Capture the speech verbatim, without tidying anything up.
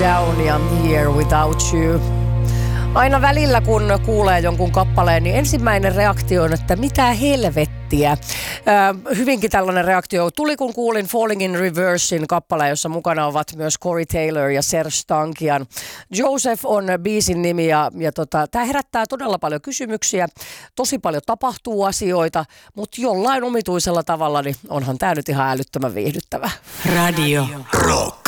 Down ja Here Without You. Aina välillä, kun kuulee jonkun kappaleen, niin ensimmäinen reaktio on, että mitä helvettiä. Ö, hyvinkin tällainen reaktio tuli, kun kuulin Falling in Reversein kappaleen, jossa mukana ovat myös Corey Taylor ja Serge Tankian. Joseph on biisin nimi ja, ja tota, tämä herättää todella paljon kysymyksiä. Tosi paljon tapahtuu asioita, mutta jollain omituisella tavalla niin onhan tämä nyt ihan älyttömän viihdyttävä. Radio Rock.